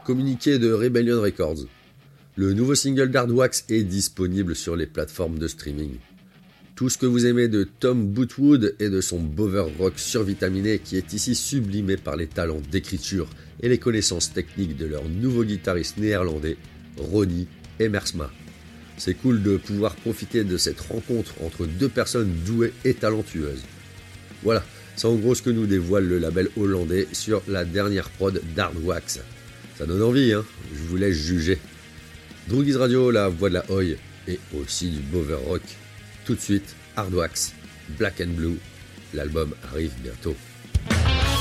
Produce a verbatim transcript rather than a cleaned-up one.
Communiqué de Rebellion Records. Le nouveau single d'Hardwax est disponible sur les plateformes de streaming. Tout ce que vous aimez de Tom Bootwood et de son bover rock survitaminé qui est ici sublimé par les talents d'écriture et les connaissances techniques de leur nouveau guitariste néerlandais, Ronnie Emersma. C'est cool de pouvoir profiter de cette rencontre entre deux personnes douées et talentueuses. Voilà, c'est en gros ce que nous dévoile le label hollandais sur la dernière prod d'Hardwax. Ça donne envie, hein, je vous laisse juger. Droogies Radio, la voix de la Oi, et aussi du bover rock. Tout de suite, Hardwax, Black and Blue. L'album arrive bientôt.